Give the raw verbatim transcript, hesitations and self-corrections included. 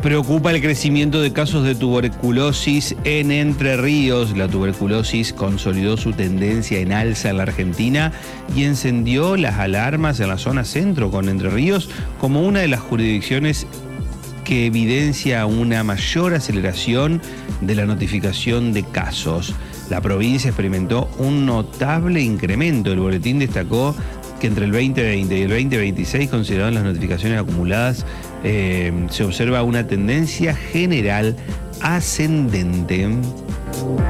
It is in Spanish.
Preocupa el crecimiento de casos de tuberculosis en Entre Ríos. La tuberculosis consolidó su tendencia en alza en la Argentina y encendió las alarmas en la zona centro, con Entre Ríos como una de las jurisdicciones que evidencia una mayor aceleración de la notificación de casos. La provincia experimentó un notable incremento. El boletín destacó que entre el veinte veinte y el veinte veintiséis, considerando las notificaciones acumuladas, eh, se observa una tendencia general ascendente.